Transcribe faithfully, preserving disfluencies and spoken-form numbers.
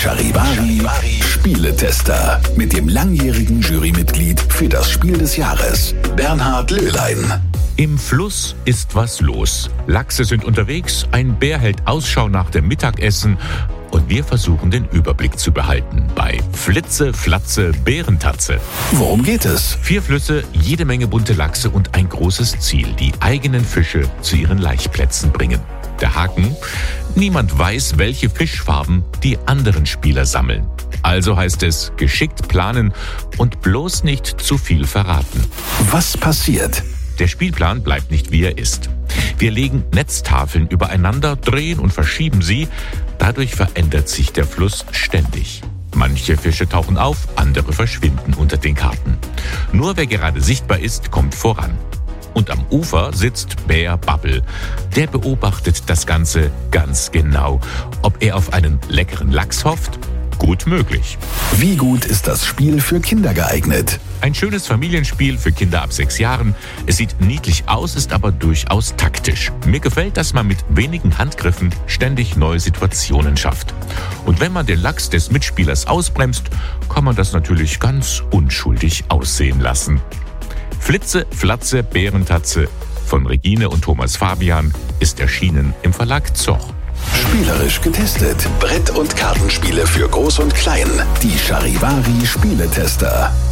Charivari Spieletester mit dem langjährigen Jurymitglied für das Spiel des Jahres, Bernhard Löhlein. Im Fluss ist was los. Lachse sind unterwegs, ein Bär hält Ausschau nach dem Mittagessen und wir versuchen den Überblick zu behalten bei Flitze, Flatze, Bärentatze. Worum geht es? Vier Flüsse, jede Menge bunte Lachse und ein großes Ziel, die eigenen Fische zu ihren Laichplätzen bringen. Der Haken: niemand weiß, welche Fischfarben die anderen Spieler sammeln. Also heißt es, geschickt planen und bloß nicht zu viel verraten. Was passiert? Der Spielplan bleibt nicht, wie er ist. Wir legen Netztafeln übereinander, drehen und verschieben sie. Dadurch verändert sich der Fluss ständig. Manche Fische tauchen auf, andere verschwinden unter den Karten. Nur wer gerade sichtbar ist, kommt voran. Und am Ufer sitzt Bär Babbel. Der beobachtet das Ganze ganz genau. Ob er auf einen leckeren Lachs hofft? Gut möglich. Wie gut ist das Spiel für Kinder geeignet? Ein schönes Familienspiel für Kinder ab sechs Jahren. Es sieht niedlich aus, ist aber durchaus taktisch. Mir gefällt, dass man mit wenigen Handgriffen ständig neue Situationen schafft. Und wenn man den Lachs des Mitspielers ausbremst, kann man das natürlich ganz unschuldig aussehen lassen. Flitze, Flatze, Bärentatze von Regine und Thomas Fabian ist erschienen im Verlag Zoch. Spielerisch getestet. Brett- und Kartenspiele für Groß und Klein. Die Charivari Spieletester.